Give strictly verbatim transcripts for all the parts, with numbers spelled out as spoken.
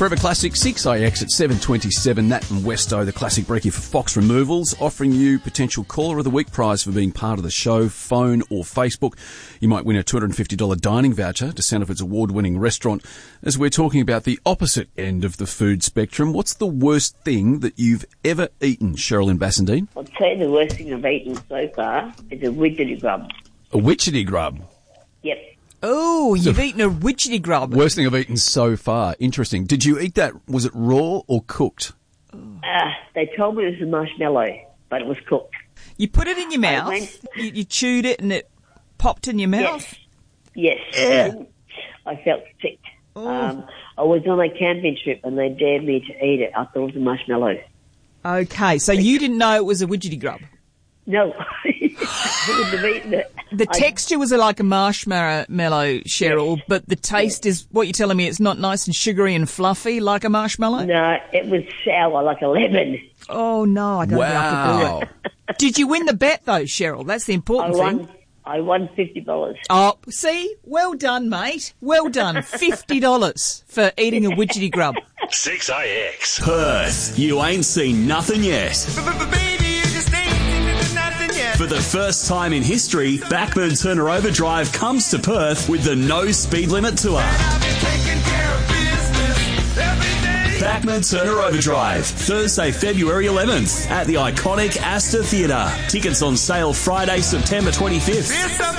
Forever Classic six A X at seven twenty-seven. Nat and Westo, the classic brekkie for Fox Removals, offering you potential Caller of the Week prize for being part of the show, phone or Facebook. You might win a two hundred fifty dollars dining voucher to Sandifer's award-winning restaurant. As we're talking about the opposite end of the food spectrum, what's the worst thing that you've ever eaten, Cheryl in Bassendean? I'll tell you the worst thing I've eaten so far is a widgety grub. A witchetty grub? Yep. Oh, you've eaten a widgety grub. Worst thing I've eaten so far. Interesting. Did you eat that, was it raw or cooked? Uh, they told me it was a marshmallow, but it was cooked. You put it in your mouth, went, you, you chewed it and it popped in your mouth? Yes. Yes. Yeah. I felt sick. Oh. Um, I was on a camping trip and they dared me to eat it. I thought it was a marshmallow. Okay, so you didn't know it was a widgety grub? No. I wouldn't have eaten it. The I, texture was like a marshmallow, Cheryl, yes. but the taste yes. is, what you're telling me, it's not nice and sugary and fluffy like a marshmallow? No, it was sour like a lemon. Oh, no, I don't wow. think I could do it. Did you win the bet, though, Cheryl? That's the important I won, thing. I won fifty dollars. Oh, see? Well done, mate. Well done. fifty dollars for eating a widgety grub. six A X. Perth, you ain't seen nothing yet. For the first time in history, Backman Turner Overdrive comes to Perth with the No Speed Limit Tour. Backman Turner Overdrive, Thursday, February eleventh at the iconic Astor Theatre. Tickets on sale Friday, September twenty-fifth.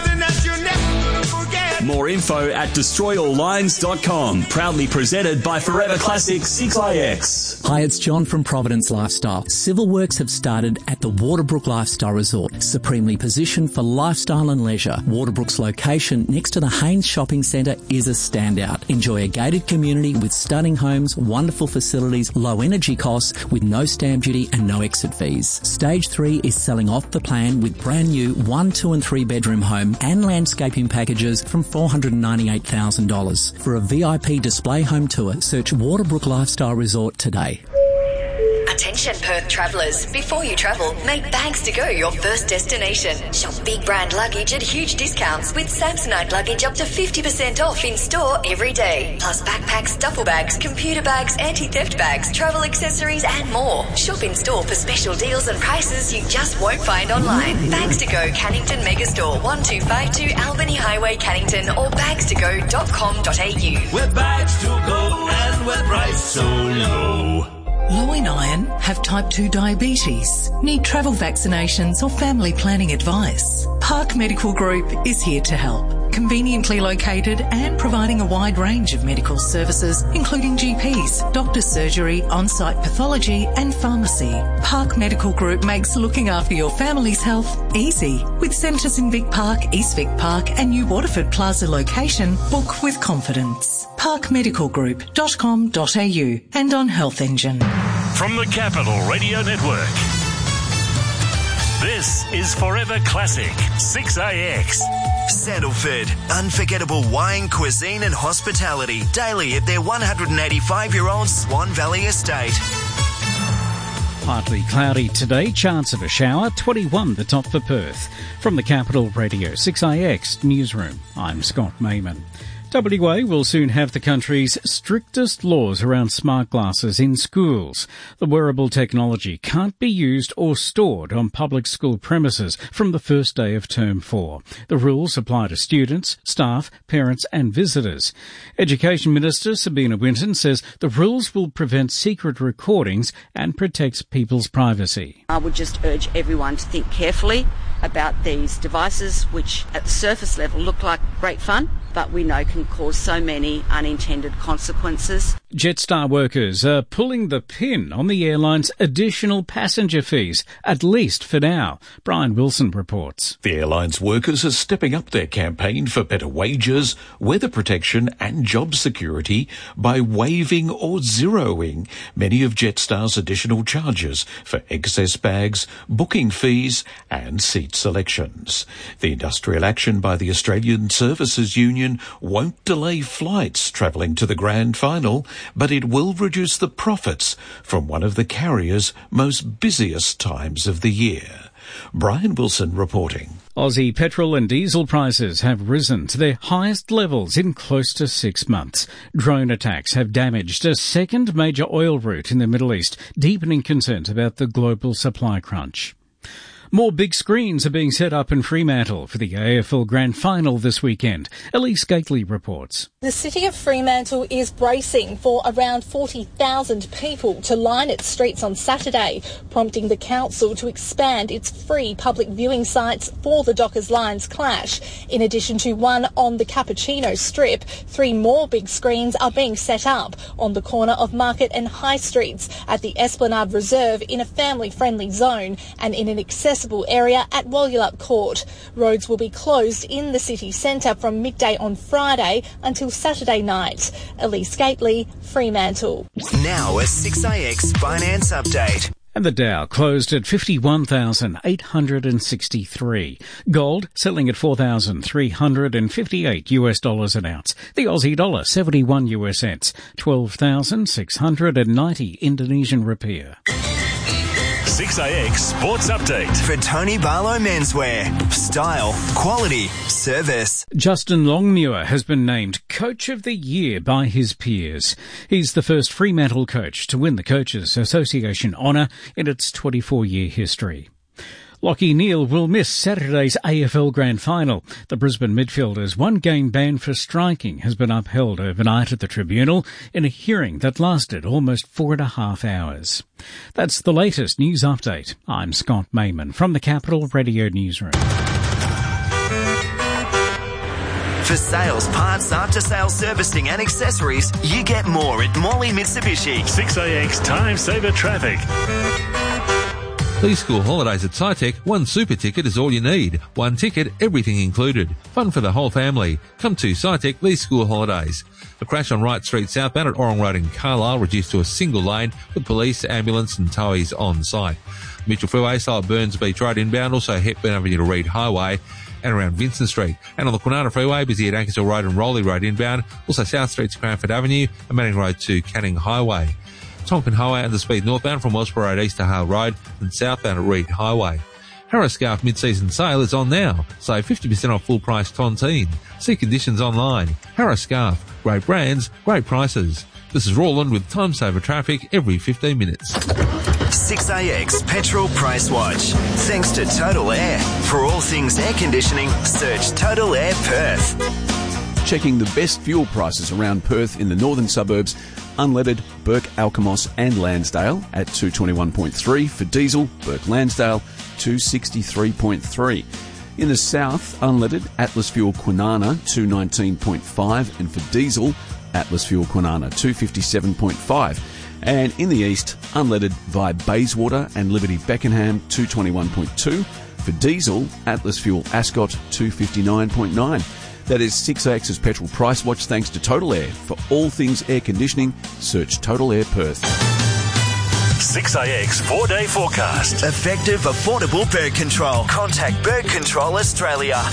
More info at destroy all lines dot com. Proudly presented by Forever Classic six A X. Hi, it's John from Providence Lifestyle. Civil works have started at the Waterbrook Lifestyle Resort, supremely positioned for lifestyle and leisure. Waterbrook's location next to the Haynes Shopping Centre is a standout. Enjoy a gated community with stunning homes, wonderful facilities, low energy costs with no stamp duty and no exit fees. Stage three is selling off the plan with brand new one, two and three bedroom home and landscaping packages from four hundred ninety-eight thousand dollars. For a V I P display home tour, search Waterbrook Lifestyle Resort today. Attention Perth travellers, before you travel, make Bags to Go your first destination. Shop big brand luggage at huge discounts with Samsonite luggage up to fifty percent off in store every day. Plus backpacks, duffel bags, computer bags, anti-theft bags, travel accessories and more. Shop in store for special deals and prices you just won't find online. Bags to Go Cannington Megastore, one two five two Albany Highway, Cannington or bags to go dot com dot a u. We're bags to go and we're priced so low. Low in iron, have type two diabetes, need travel vaccinations or family planning advice. Park Medical Group is here to help. Conveniently located and providing a wide range of medical services, including G Ps, doctor's surgery, on-site pathology and pharmacy. Park Medical Group makes looking after your family's health easy. With centres in Vic Park, East Vic Park and New Waterford Plaza location, book with confidence. park medical group dot com dot a u and on Health Engine. From the Capital Radio Network, this is Forever Classic six A X. Sandalford, unforgettable wine, cuisine and hospitality daily at their one hundred eighty-five-year-old Swan Valley estate. Partly cloudy today, chance of a shower, twenty-one the top for Perth. From the Capital Radio six A X Newsroom, I'm Scott Mayman. W A will soon have the country's strictest laws around smart glasses in schools. The wearable technology can't be used or stored on public school premises from the first day of term four. The rules apply to students, staff, parents and visitors. Education Minister Sabina Winton says the rules will prevent secret recordings and protects people's privacy. I would just urge everyone to think carefully about these devices, which at the surface level look like great fun, but we know can cause so many unintended consequences. Jetstar workers are pulling the pin on the airline's additional passenger fees, at least for now. Brian Wilson reports. The airline's workers are stepping up their campaign for better wages, weather protection and job security by waiving or zeroing many of Jetstar's additional charges for excess bags, booking fees and seat selections. The industrial action by the Australian Services Union won't delay flights travelling to the grand final, but it will reduce the profits from one of the carrier's most busiest times of the year. Brian Wilson reporting. Aussie petrol and diesel prices have risen to their highest levels in close to six months. Drone attacks have damaged a second major oil route in the Middle East, deepening concerns about the global supply crunch. More big screens are being set up in Fremantle for the A F L Grand Final this weekend. Elise Gately reports. The city of Fremantle is bracing for around forty thousand people to line its streets on Saturday, prompting the council to expand its free public viewing sites for the Dockers Lions clash. In addition to one on the Cappuccino Strip, three more big screens are being set up on the corner of Market and High Streets, at the Esplanade Reserve in a family-friendly zone, and in an accessible area at Walyalup Court. Roads will be closed in the city centre from midday on Friday until Saturday night. Elise Gately, Fremantle. Now a six A X finance update. And the Dow closed at fifty-one thousand eight hundred sixty-three. Gold selling at four thousand three hundred fifty-eight US dollars an ounce. The Aussie dollar seventy-one US cents. twelve thousand six hundred ninety Indonesian rupiah. six A X Sports Update. For Tony Barlow Menswear. Style, quality, service. Justin Longmuir has been named Coach of the Year by his peers. He's the first Fremantle coach to win the Coaches Association honour in its twenty-four-year history. Lachie Neale will miss Saturday's A F L Grand Final. The Brisbane midfielder's one-game ban for striking has been upheld overnight at the tribunal in a hearing that lasted almost four and a half hours. That's the latest news update. I'm Scott Mayman from the Capital Radio Newsroom. For sales, parts, after-sales servicing and accessories, you get more at Morley Mitsubishi. six A X Time Saver Traffic. These school holidays at SciTech, one super ticket is all you need. One ticket, everything included. Fun for the whole family. Come to SciTech these school holidays. A crash on Wright Street southbound at Orong Road in Carlisle reduced to a single lane with police, ambulance and towies on site. Mitchell Freeway, slow at Burns Beach Road inbound, also Hepburn Avenue to Reed Highway and around Vincent Street. And on the Kwinana Freeway, busy at Ankersville Road and Rowley Road inbound, also South Street to Cranford Avenue and Manning Road to Canning Highway. Tonkin Highway under speed northbound from Wellsborough Road east to Hale Road and southbound at Reed Highway. Harris Scarf mid-season sale is on now. Save fifty percent off full price tontine. See conditions online. Harris Scarf. Great brands, great prices. This is Roland with Time Saver Traffic every fifteen minutes. six A X Petrol Price Watch. Thanks to Total Air. For all things air conditioning, search Total Air Perth. Checking the best fuel prices around Perth in the northern suburbs. Unleaded, Burke Alkimos and Lansdale at two twenty-one point three. For diesel, Burke Lansdale two sixty-three point three. In the south, unleaded, Atlas Fuel Kwinana two nineteen point five. And for diesel, Atlas Fuel Kwinana two fifty-seven point five. And in the east, unleaded via Bayswater and Liberty Beckenham two twenty-one point two. For diesel, Atlas Fuel Ascot two fifty-nine point nine. That is six A X's Petrol Price Watch thanks to Total Air. For all things air conditioning, search Total Air Perth. six A X four-day forecast. Effective, affordable bird control. Contact Bird Control Australia.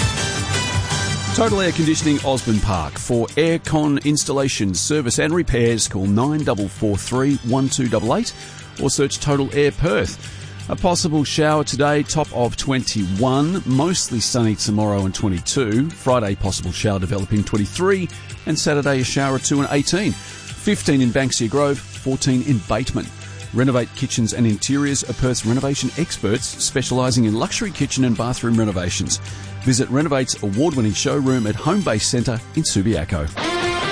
Total Air Conditioning Osborne Park. For aircon installation, service and repairs, call nine four four three, one two eight eight or search Total Air Perth. A possible shower today, top of twenty-one. Mostly sunny tomorrow and twenty-two. Friday, possible shower developing twenty-three. And Saturday, a shower at two and eighteen. fifteen in Banksia Grove, fourteen in Bateman. Renovate Kitchens and Interiors are Perth's renovation experts specialising in luxury kitchen and bathroom renovations. Visit Renovate's award-winning showroom at Homebase Centre in Subiaco.